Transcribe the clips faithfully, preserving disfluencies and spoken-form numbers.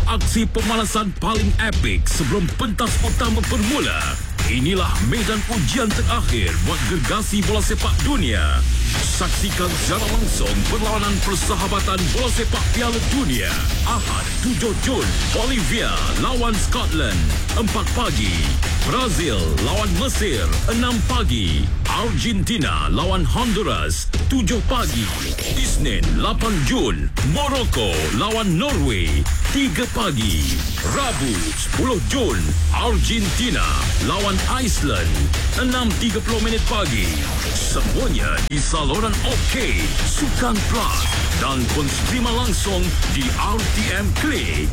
aksi pemalasan paling epik sebelum pentas utama bermula. Inilah medan ujian terakhir buat gergasi bola sepak dunia. Saksikan secara langsung perlawanan persahabatan bola sepak Piala Dunia. Ahad tujuh Jun, Bolivia lawan Scotland, empat pagi. Brazil lawan Mesir, enam pagi. Argentina lawan Honduras, tujuh pagi. Isnin, lapan Jun, Morocco lawan Norway, tiga pagi. Rabu, sepuluh Jun, Argentina lawan Iceland, enam tiga puluh minit pagi. Semuanya di saluran OK, Sukan Plus dan pun streama langsung di R T M Klik.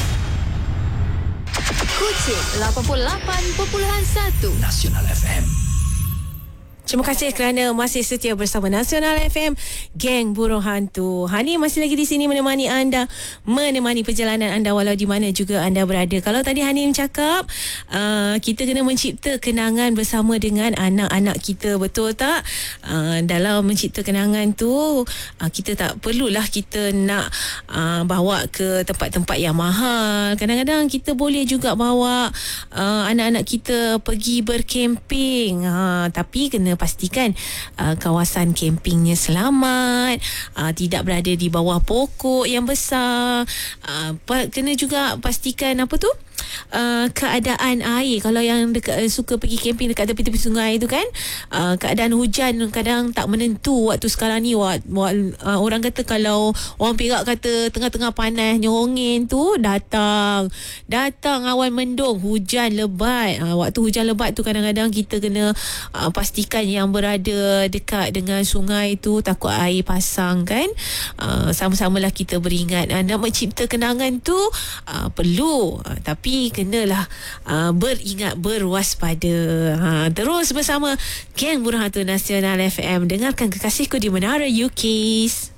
Kucing lapan puluh lapan perpuluhan satu Nasional F M. Terima kasih kerana masih setia bersama Nasional F M, Geng Burung Hantu. Hani masih lagi di sini menemani anda, menemani perjalanan anda walau di mana juga anda berada. Kalau tadi Hani cakap, uh, kita kena mencipta kenangan bersama dengan anak-anak kita, betul tak? Uh, dalam mencipta kenangan tu, uh, kita tak perlulah kita nak uh, bawa ke tempat-tempat yang mahal. Kadang-kadang kita boleh juga bawa uh, anak-anak kita pergi berkemping, uh, tapi kena pastikan uh, kawasan kempingnya selamat, uh, tidak berada di bawah pokok yang besar. Uh, pa- kena juga pastikan apa tu? Uh, keadaan air. Kalau yang dekat, uh, suka pergi camping dekat tepi-tepi sungai tu kan, uh, keadaan hujan kadang tak menentu waktu sekarang ni. Wat, wat, uh, orang kata kalau orang Perak kata tengah-tengah panas nyongin tu datang datang awan mendung, hujan lebat. Uh, waktu hujan lebat tu kadang-kadang kita kena uh, pastikan yang berada dekat dengan sungai tu takut air pasang kan. Uh, sama-samalah kita beringat, uh, nak mencipta kenangan tu uh, perlu, uh, tapi kenalah uh, beringat, berwaspada. Ha, terus bersama Geng Burung Hantu Nasional F M. Dengarkan Kekasihku di Menara U K S.